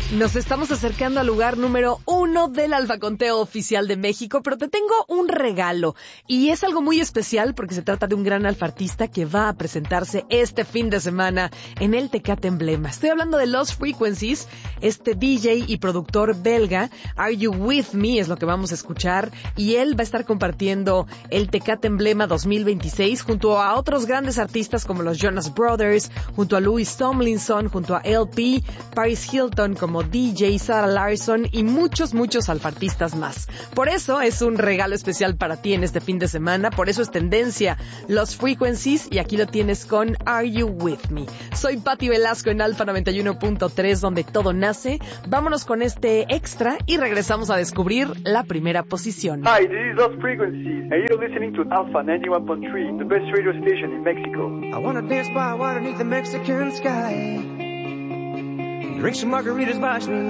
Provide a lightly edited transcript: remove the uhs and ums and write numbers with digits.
Nos estamos acercando al lugar número 1 del Alfaconteo Oficial de México, pero te tengo un regalo. Y es algo muy especial porque se trata de un gran alfartista que va a presentarse este fin de semana en el Tecate Emblema. Estoy hablando de Lost Frequencies, este DJ y productor belga. Are You With Me es lo que vamos a escuchar. Y él va a estar compartiendo el Tecate Emblema 2026 junto a otros grandes artistas como los Jonas Brothers, junto a Louis Tomlinson, junto a LP, Paris Hilton como DJ, Sarah Larson y muchos alfartistas más. Por eso es un regalo especial para ti en este fin de semana, por eso es tendencia Lost Frequencies y aquí lo tienes con Are You With Me. Soy Patti Velasco en Alfa 91.3 donde todo nace. Vámonos con este extra y regresamos a descubrir la primera posición. Hi, this is Lost Frequencies and you're listening to Alpha 91.3, the best radio station in Mexico. I wanna dance by water beneath the Mexican sky. Drink some margaritas by